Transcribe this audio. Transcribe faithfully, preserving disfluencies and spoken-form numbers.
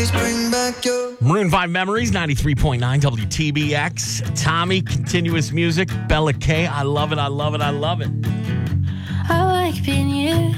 Please bring back your Maroon five Memories, ninety-three point nine W T B X. Tommy, Continuous Music. Bella K, I love it, I love it, I love it. I like being you.